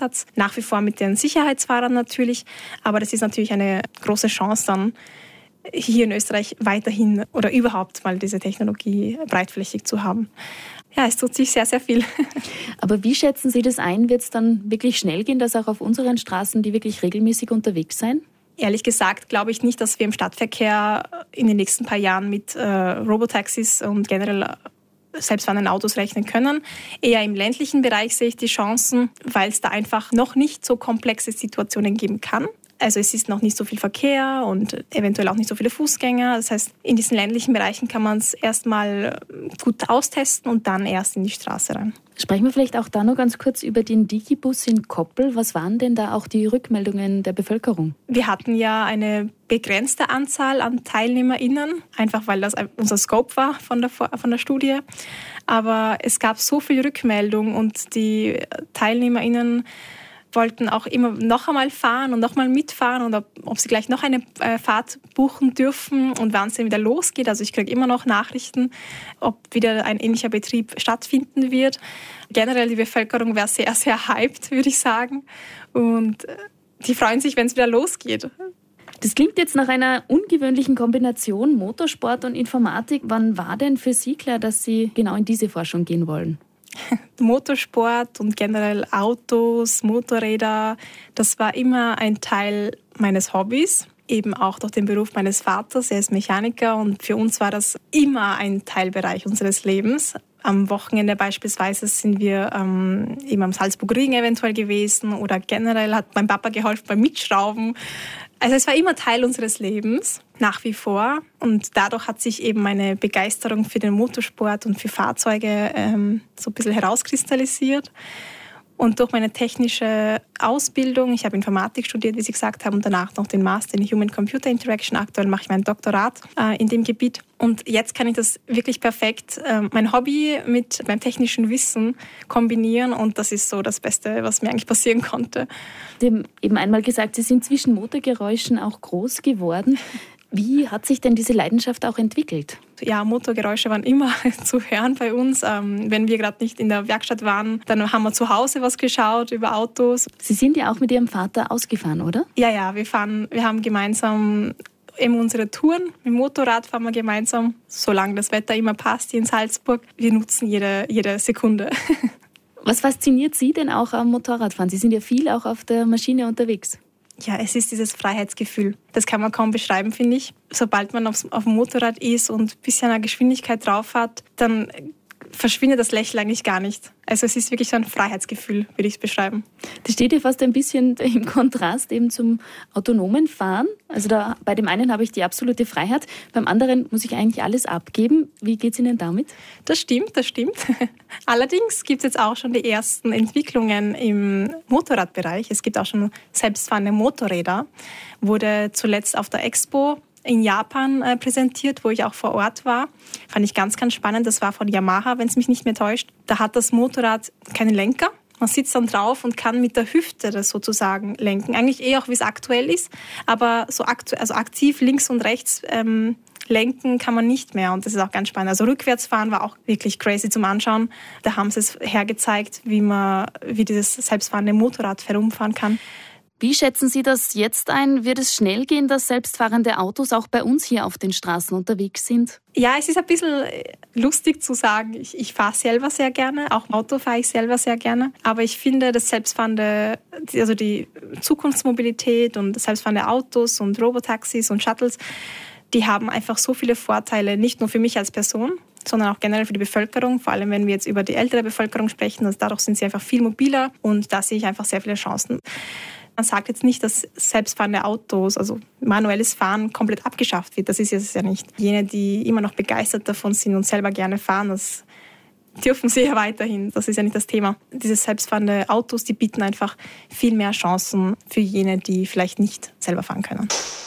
Einsatz. Nach wie vor mit den Sicherheitsfahrern natürlich, aber das ist natürlich eine große Chance dann, hier in Österreich weiterhin oder überhaupt mal diese Technologie breitflächig zu haben. Ja, es tut sich sehr, sehr viel. Aber wie schätzen Sie das ein? Wird es dann wirklich schnell gehen, dass auch auf unseren Straßen die wirklich regelmäßig unterwegs sein? Ehrlich gesagt glaube ich nicht, dass wir im Stadtverkehr in den nächsten paar Jahren mit Robotaxis und generell selbstfahrenden Autos rechnen können. Eher im ländlichen Bereich sehe ich die Chancen, weil es da einfach noch nicht so komplexe Situationen geben kann. Also es ist noch nicht so viel Verkehr und eventuell auch nicht so viele Fußgänger. Das heißt, in diesen ländlichen Bereichen kann man es erstmal gut austesten und dann erst in die Straße rein. Sprechen wir vielleicht auch da noch ganz kurz über den Digibus in Koppel. Was waren denn da auch die Rückmeldungen der Bevölkerung? Wir hatten ja eine begrenzte Anzahl an TeilnehmerInnen, einfach weil das unser Scope war von der Studie. Aber es gab so viel Rückmeldung und die TeilnehmerInnen wollten auch immer noch einmal fahren und noch mal mitfahren und ob sie gleich noch eine Fahrt buchen dürfen und wann es dann wieder losgeht. Also ich kriege immer noch Nachrichten, ob wieder ein ähnlicher Betrieb stattfinden wird. Generell die Bevölkerung wäre sehr, sehr hyped, würde ich sagen. Und die freuen sich, wenn es wieder losgeht. Das klingt jetzt nach einer ungewöhnlichen Kombination Motorsport und Informatik. Wann war denn für Sie klar, dass Sie genau in diese Forschung gehen wollen? Motorsport und generell Autos, Motorräder, das war immer ein Teil meines Hobbys, eben auch durch den Beruf meines Vaters. Er ist Mechaniker und für uns war das immer ein Teilbereich unseres Lebens. Am Wochenende beispielsweise sind wir eben am Salzburg-Ring eventuell gewesen oder generell hat mein Papa geholfen beim Mitschrauben. Also es war immer Teil unseres Lebens, nach wie vor. Und dadurch hat sich eben meine Begeisterung für den Motorsport und für Fahrzeuge so ein bisschen herauskristallisiert. Und durch meine technische Ausbildung, ich habe Informatik studiert, wie Sie gesagt haben, und danach noch den Master in Human-Computer Interaction. Aktuell mache ich mein Doktorat in dem Gebiet. Und jetzt kann ich das wirklich perfekt, mein Hobby mit meinem technischen Wissen kombinieren. Und das ist so das Beste, was mir eigentlich passieren konnte. Sie haben eben einmal gesagt, Sie sind zwischen Motorgeräuschen auch groß geworden. Wie hat sich denn diese Leidenschaft auch entwickelt? Ja, Motorgeräusche waren immer zu hören bei uns. Wenn wir gerade nicht in der Werkstatt waren, dann haben wir zu Hause was geschaut über Autos. Sie sind ja auch mit Ihrem Vater ausgefahren, oder? Ja, wir haben gemeinsam eben unsere Touren. Mit dem Motorrad fahren wir gemeinsam, solange das Wetter immer passt hier in Salzburg. Wir nutzen jede Sekunde. Was fasziniert Sie denn auch am Motorradfahren? Sie sind ja viel auch auf der Maschine unterwegs. Ja, es ist dieses Freiheitsgefühl. Das kann man kaum beschreiben, finde ich. Sobald man auf dem Motorrad ist und ein bisschen eine Geschwindigkeit drauf hat, dann verschwindet das Lächeln eigentlich gar nicht. Also es ist wirklich so ein Freiheitsgefühl, würde ich es beschreiben. Das steht ja fast ein bisschen im Kontrast eben zum autonomen Fahren. Also bei dem einen habe ich die absolute Freiheit, beim anderen muss ich eigentlich alles abgeben. Wie geht es Ihnen damit? Das stimmt. Allerdings gibt es jetzt auch schon die ersten Entwicklungen im Motorradbereich. Es gibt auch schon selbstfahrende Motorräder. Wurde zuletzt auf der Expo in Japan präsentiert, wo ich auch vor Ort war. Fand ich ganz, ganz spannend. Das war von Yamaha, wenn es mich nicht mehr täuscht. Da hat das Motorrad keinen Lenker. Man sitzt dann drauf und kann mit der Hüfte das sozusagen lenken. Eigentlich auch, wie es aktuell ist. Aber so aktiv links und rechts lenken kann man nicht mehr. Und das ist auch ganz spannend. Also rückwärtsfahren war auch wirklich crazy zum Anschauen. Da haben sie es hergezeigt, wie dieses selbstfahrende Motorrad herumfahren kann. Wie schätzen Sie das jetzt ein? Wird es schnell gehen, dass selbstfahrende Autos auch bei uns hier auf den Straßen unterwegs sind? Ja, es ist ein bisschen lustig zu sagen, ich fahre selber sehr gerne, auch Auto fahre ich selber sehr gerne. Aber ich finde, das selbstfahrende, also die Zukunftsmobilität und selbstfahrende Autos und Robotaxis und Shuttles, die haben einfach so viele Vorteile, nicht nur für mich als Person, sondern auch generell für die Bevölkerung, vor allem wenn wir jetzt über die ältere Bevölkerung sprechen. Also dadurch sind sie einfach viel mobiler und da sehe ich einfach sehr viele Chancen. Man sagt jetzt nicht, dass selbstfahrende Autos, also manuelles Fahren, komplett abgeschafft wird. Das ist es ja nicht. Jene, die immer noch begeistert davon sind und selber gerne fahren, das dürfen sie ja weiterhin. Das ist ja nicht das Thema. Diese selbstfahrende Autos, die bieten einfach viel mehr Chancen für jene, die vielleicht nicht selber fahren können.